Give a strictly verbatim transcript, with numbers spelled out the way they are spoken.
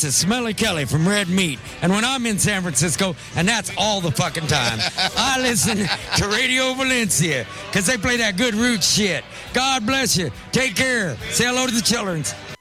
This is Smelly Kelly from Red Meat. And when I'm in San Francisco, and that's all the fucking time, I listen to Radio Valencia because they play that good roots shit. God bless you. Take care. Say hello to the children.